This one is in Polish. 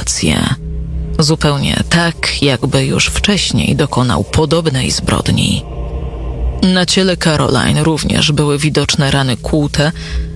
sytuację. Zupełnie tak, jakby już wcześniej dokonał podobnej zbrodni. Na ciele Caroline również były widoczne rany kłute,